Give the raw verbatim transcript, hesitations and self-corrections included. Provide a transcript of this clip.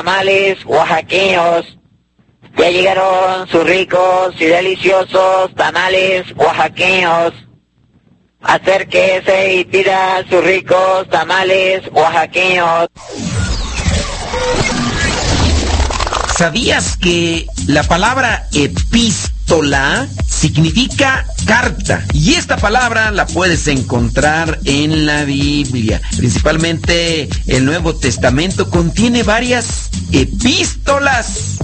tamales oaxaqueños. Ya llegaron sus ricos y deliciosos tamales oaxaqueños. Acérquese y pida sus ricos tamales oaxaqueños. ¿Sabías que la palabra epístola significa carta? Y esta palabra la puedes encontrar en la Biblia. Principalmente el Nuevo Testamento contiene varias epístolas.